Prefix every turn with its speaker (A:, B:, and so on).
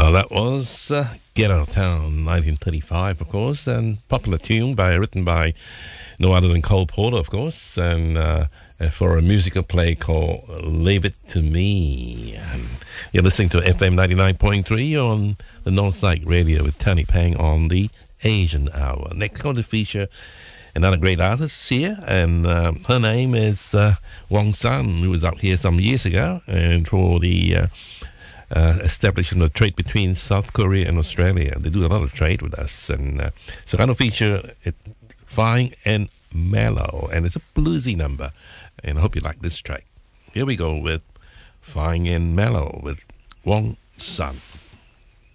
A: That was Get Out of Town, 1935, of course, and popular tune written by no other than Cole Porter, of course, and for a musical play called Leave It to Me. And you're listening to FM 99.3 on the Northside Radio with Tony Pang on the Asian Hour. Next, going to feature another great artist here, and her name is Wong Sun, who was out here some years ago, and for the establishment of trade between South Korea and Australia. They do a lot of trade with us, and so I'm going to feature it, Fine and Mellow, and it's a bluesy number, and I hope you like this track. Here we go with Fine and Mellow with Wong Sun.